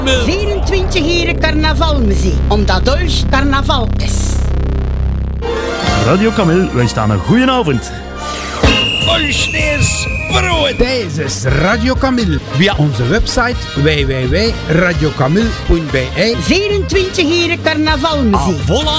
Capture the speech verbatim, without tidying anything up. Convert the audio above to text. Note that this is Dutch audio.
vierentwintig uur carnavalmuziek, omdat Dolce carnaval is. Radio Camille wenst aan een goede avond. Olsneers brood. Deze is Radio Camille. Via onze website w w w punt radio camille punt b e. vierentwintig uur carnavalmuziek. Voilà.